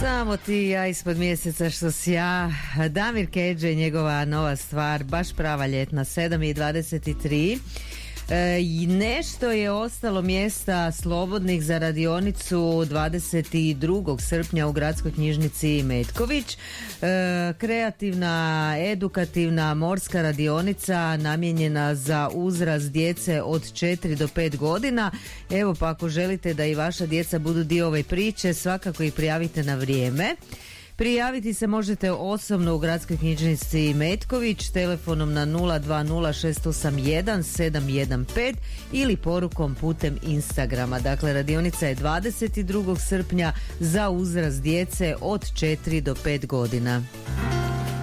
Samo ti i ja ispod mjeseca što si ja. Damir Kedže i njegova nova stvar, baš prava ljetna, 7:23. I nešto je ostalo mjesta slobodnih za radionicu 22. srpnja u Gradskoj knjižnici Metković. Kreativna, edukativna morska radionica namijenjena za uzrast djece od 4 do 5 godina. Evo, pa ako želite da i vaša djeca budu dio ove priče, svakako ih prijavite na vrijeme. Prijaviti se možete osobno u Gradskoj knjižnici Metković telefonom na 020681715 ili porukom putem Instagrama. Dakle, radionica je 22. srpnja za uzrast djece od 4 do 5 godina.